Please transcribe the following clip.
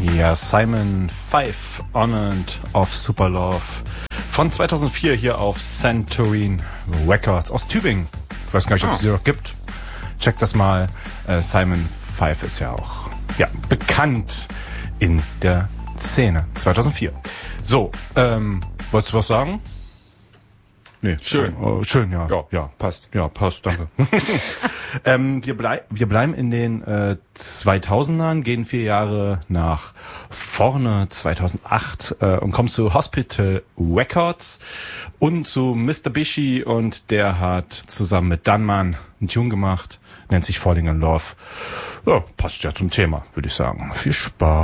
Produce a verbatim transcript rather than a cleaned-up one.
Ja, Simon Five On and Off Super Love von zweitausendvier hier auf Santorin Records aus Tübingen. Ich weiß gar nicht, ob es sie noch gibt. Checkt das mal. Äh, Simon Five ist ja auch ja, bekannt in der Szene. zweitausendvier. So, ähm, wolltest du was sagen? Nee, schön. Oh, schön, ja. ja. Ja, passt. Ja, passt, danke. ähm, wir, blei- wir bleiben in den äh, zweitausendern, gehen vier Jahre nach vorne, zweitausendacht, äh, und kommen zu Hospital Records und zu Mister Bishi, und der hat zusammen mit Dunman einen Tune gemacht, nennt sich Falling in Love. Ja, passt ja zum Thema, würde ich sagen. Viel Spaß.